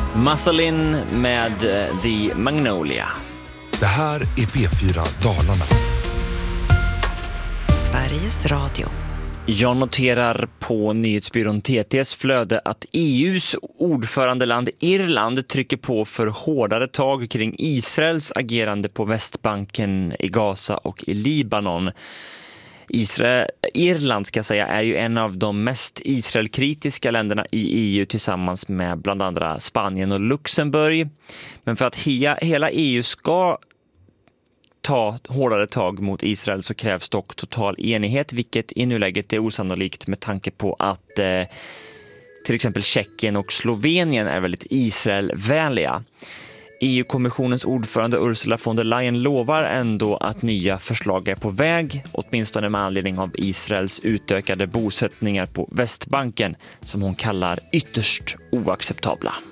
Muscle In med The Magnolia. Det här är P4 Dalarna. Sveriges Radio. Jag noterar på nyhetsbyrån TT:s flöde att EUs ordförandeland Irland trycker på för hårdare tag kring Israels agerande på Västbanken, i Gaza och i Libanon. Irland ska säga är ju en av de mest Israelkritiska länderna i EU tillsammans med bland andra Spanien och Luxemburg. Men för att hela EU ska ta hårdare tag mot Israel så krävs dock total enighet, vilket i nuläget är osannolikt med tanke på att till exempel Tjeckien och Slovenien är väldigt Israelvänliga. EU-kommissionens ordförande Ursula von der Leyen lovar ändå att nya förslag är på väg, åtminstone med anledning av Israels utökade bosättningar på Västbanken som hon kallar ytterst oacceptabla.